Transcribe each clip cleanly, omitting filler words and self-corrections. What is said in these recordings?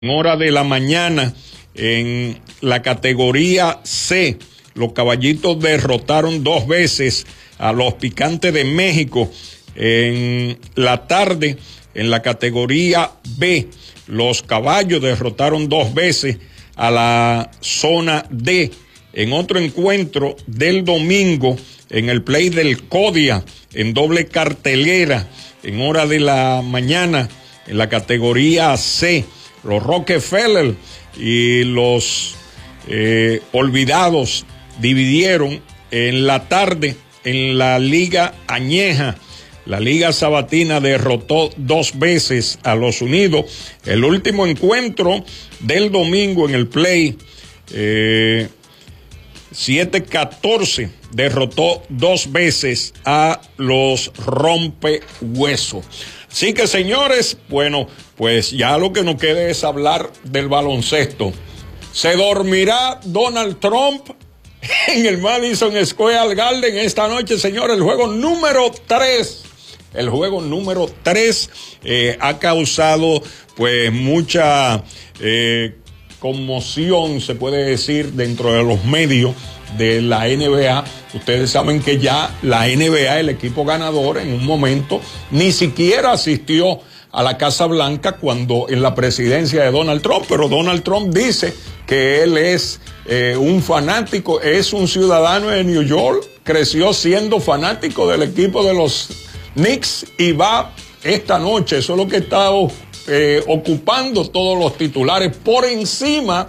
hora de la mañana en la categoría C. Los Caballitos derrotaron 2 veces a los Picantes de México. En la tarde, en la categoría B, los Caballos derrotaron 2 veces a la zona D. En otro encuentro del domingo, en el play del Codia, en doble cartelera, en hora de la mañana, en la categoría C, los Rockefeller y los Olvidados dividieron en la tarde en la Liga Añeja. La Liga Sabatina derrotó 2 veces a los Unidos. El último encuentro del domingo en el play 7-14 derrotó 2 veces a los Rompehuesos. Así que, señores, bueno, pues ya lo que nos queda es hablar del baloncesto. ¿Se dormirá Donald Trump en el Madison Square Garden esta noche, señores? El juego número 3. El juego número 3 ha causado pues mucha conmoción, se puede decir, dentro de los medios de la NBA. Ustedes saben que ya la NBA, el equipo ganador, en un momento ni siquiera asistió a la Casa Blanca cuando en la presidencia de Donald Trump, pero Donald Trump dice que él es un fanático, es un ciudadano de New York, creció siendo fanático del equipo de los Knicks y va esta noche. Eso es lo que está ocupando todos los titulares por encima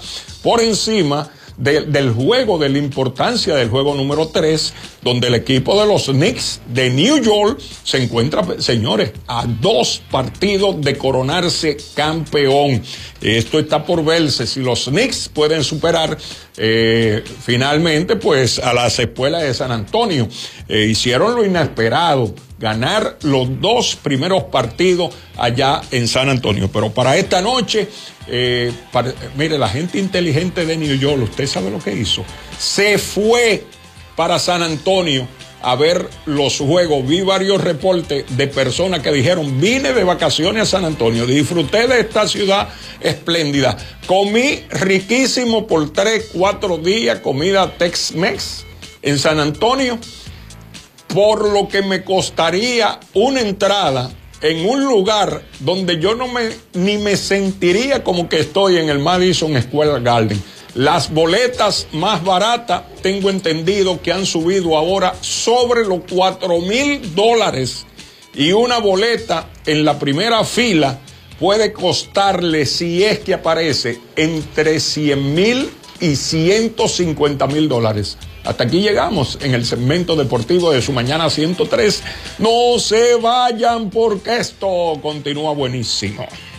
del juego, de la importancia del juego número 3, donde el equipo de los Knicks de New York se encuentra, señores, a 2 partidos de coronarse campeón. Esto está por verse si los Knicks pueden superar finalmente pues a las espuelas de San Antonio. Hicieron lo inesperado, ganar los 2 primeros partidos allá en San Antonio. Pero para esta noche, mire, la gente inteligente de New York, usted sabe lo que hizo. Se fue para San Antonio a ver los juegos. Vi varios reportes de personas que dijeron: vine de vacaciones a San Antonio, disfruté de esta ciudad espléndida, comí riquísimo por 3-4 días, comida Tex-Mex en San Antonio, por lo que me costaría una entrada en un lugar donde yo ni me sentiría como que estoy en el Madison Square Garden. Las boletas más baratas, tengo entendido que han subido ahora sobre los $4,000, y una boleta en la primera fila puede costarle, si es que aparece, entre $100,000 y $150,000. Hasta aquí llegamos en el segmento deportivo de Su Mañana 103. No se vayan porque esto continúa buenísimo.